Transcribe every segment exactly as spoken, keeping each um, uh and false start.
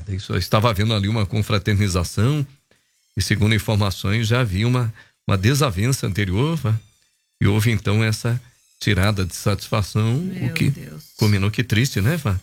nada. Isso estava havendo ali uma confraternização e, segundo informações, já havia uma, uma desavença anterior, Fá, e houve então essa tirada de satisfação, Meu o que Deus. combinou. Que triste, né, Fá?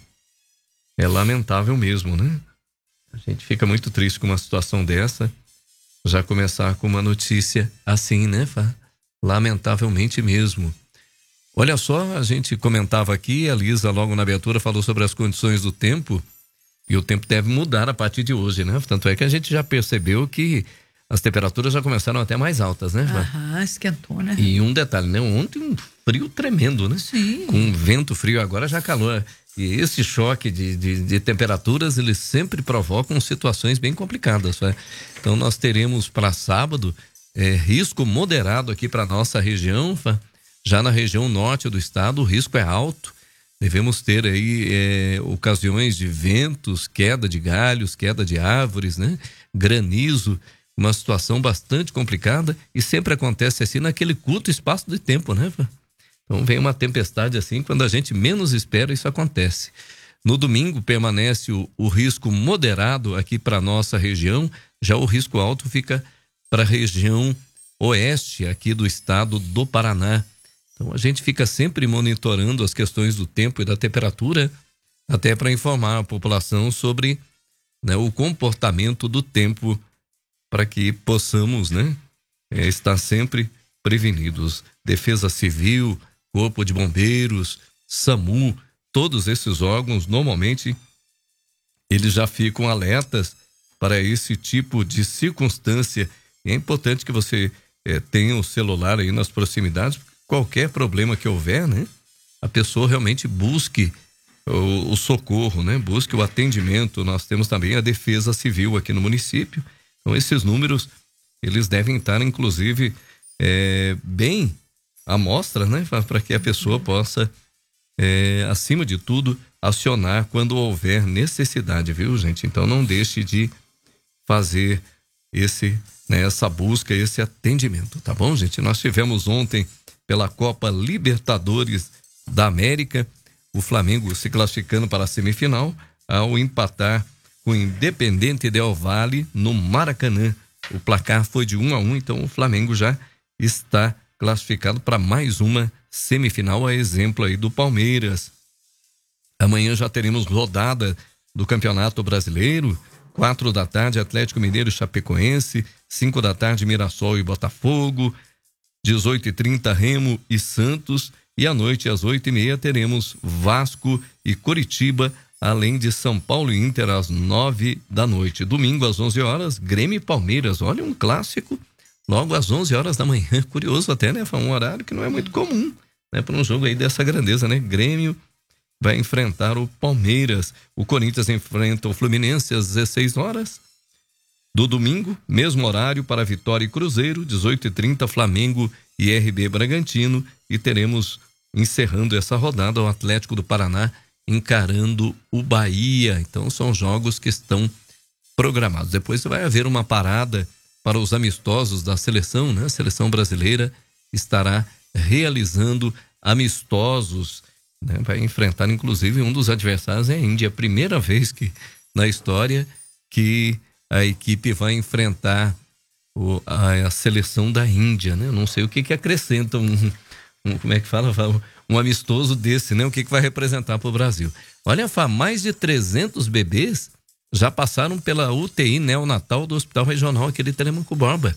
É lamentável mesmo, né? A gente fica muito triste com uma situação dessa. Já começar com uma notícia assim, né, Fá? Lamentavelmente mesmo. Olha só, a gente comentava aqui, a Lisa logo na abertura falou sobre as condições do tempo, e o tempo deve mudar a partir de hoje, né? Tanto é que a gente já percebeu que as temperaturas já começaram até mais altas, né? Aham, esquentou, né? E um detalhe, né? Ontem um frio tremendo, né? Sim. Com vento frio, agora já calor. E esse choque de, de, de temperaturas, eles sempre provocam situações bem complicadas, né? Então nós teremos para sábado é, risco moderado aqui para nossa região, Fá. Já na região norte do estado, o risco é alto. Devemos ter aí é, ocasiões de ventos, queda de galhos, queda de árvores, né? Granizo, uma situação bastante complicada, e sempre acontece assim naquele curto espaço de tempo, né? Então vem uma tempestade assim, quando a gente menos espera, isso acontece. No domingo permanece o, o risco moderado aqui para nossa região, já o risco alto fica para a região oeste aqui do estado do Paraná. Então a gente fica sempre monitorando as questões do tempo e da temperatura, até para informar a população sobre, né, o comportamento do tempo, para que possamos, né, é, estar sempre prevenidos. Defesa Civil, Corpo de Bombeiros, SAMU, todos esses órgãos normalmente eles já ficam alertas para esse tipo de circunstância. E é importante que você é, tenha o celular aí nas proximidades. Qualquer problema que houver, né, a pessoa realmente busque o, o socorro, né, busque o atendimento. Nós temos também a Defesa Civil aqui no município. Então esses números, eles devem estar inclusive é, bem à mostra, né, para que a pessoa possa, é, acima de tudo, acionar quando houver necessidade, viu, gente? Então não deixe de fazer esse, né, essa busca, esse atendimento, tá bom, gente? Nós tivemos ontem pela Copa Libertadores da América, o Flamengo se classificando para a semifinal ao empatar com o Independente Del Valle no Maracanã. O placar foi de um a um, então o Flamengo já está classificado para mais uma semifinal, a exemplo aí do Palmeiras. Amanhã já teremos rodada do Campeonato Brasileiro, quatro da tarde Atlético Mineiro e Chapecoense, cinco da tarde Mirassol e Botafogo, dezoito e trinta Remo e Santos, e à noite às oito e meia teremos Vasco e Coritiba, além de São Paulo e Inter às nove da noite. Domingo às onze horas, Grêmio e Palmeiras. Olha, um clássico logo às onze horas da manhã. Curioso até, né? Foi um horário que não é muito comum, né, para um jogo aí dessa grandeza, né? Grêmio vai enfrentar o Palmeiras. O Corinthians enfrenta o Fluminense às dezesseis horas. Do domingo, mesmo horário para Vitória e Cruzeiro, dezoito e trinta Flamengo e R B Bragantino, e teremos, encerrando essa rodada, o Atlético do Paraná encarando o Bahia. Então são jogos que estão programados. Depois vai haver uma parada para os amistosos da seleção, né? A seleção brasileira estará realizando amistosos, né? Vai enfrentar inclusive um dos adversários é a Índia. A primeira vez que na história que a equipe vai enfrentar o, a, a seleção da Índia, né? Eu não sei o que que acrescenta um, um como é que fala, um amistoso desse, né? O que que vai representar para o Brasil. Olha, Fá, mais de trezentos bebês já passaram pela U T I neonatal do Hospital Regional aqui de Telêmaco-Borba.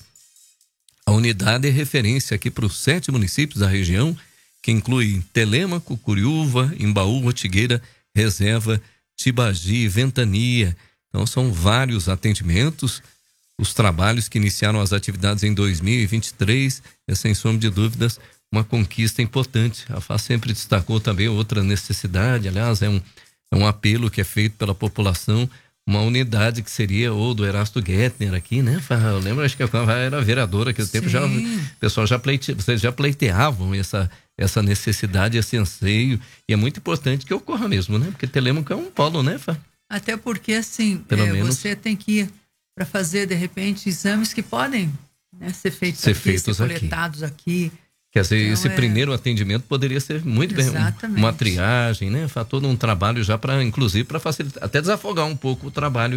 A unidade é referência aqui para os sete municípios da região, que inclui Telêmaco, Curiúva, Imbaú, Ortigueira, Reserva, Tibagi e Ventania. Então são vários atendimentos. Os trabalhos que iniciaram as atividades em dois mil e vinte e três é, sem sombra de dúvidas, uma conquista importante. A F A sempre destacou também outra necessidade, aliás, é um, é um apelo que é feito pela população, uma unidade que seria ou do Erasto Gettner aqui, né? Eu lembro, acho que a F A era vereadora naquele tempo, já, o pessoal já, pleite, vocês já pleiteavam essa, essa necessidade, esse anseio, e é muito importante que ocorra mesmo, né? Porque Telêmaco é um polo, né, F A? Até porque, assim, Pelo é, menos... você tem que ir para fazer, de repente, exames que podem, né, ser feitos ser aqui, feitos ser coletados aqui. Quer dizer, então, esse é... primeiro atendimento poderia ser muito Exatamente. bem, um, uma triagem, né? Faz todo um trabalho já para, inclusive, para facilitar, até desafogar um pouco o trabalho